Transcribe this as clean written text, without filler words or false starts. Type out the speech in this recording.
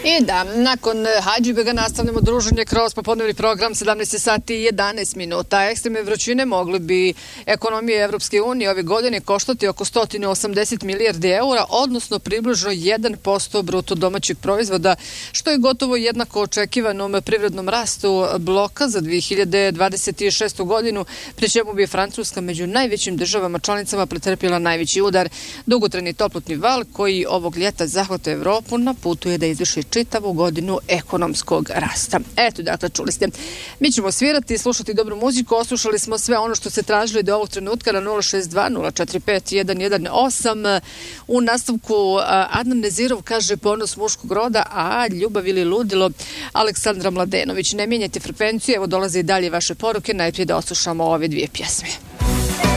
I da, nakon Hadžibega nastavljamo druženje kroz popodnevni program 17 sati i 11 minuta. Ekstremne vrućine mogli bi ekonomije Evropske unije ove godine koštati oko 180 milijardi eura, odnosno približno 1% bruto domaćeg proizvoda, što je gotovo jednako očekivanom privrednom rastu bloka za 2026. godinu, pri čemu bi Francuska među najvećim državama članicama pretrpjela najveći udar. Dugotrajni toplotni val koji ovog ljeta zahvata Evropu na putu je da izvrši čitavu godinu ekonomskog rasta. Eto, dakle, čuli ste. Mi ćemo svirati i slušati dobru muziku. Oslušali smo sve ono što ste tražili do ovog trenutka na 062-045-118. U nastavku Adnan Nezirov kaže ponos muškog roda, a ljubav ili ludilo Aleksandra Mladenović. Ne mijenjajte frekvenciju, evo dolaze i dalje vaše poruke. Najprije da oslušamo ove dvije pjesme.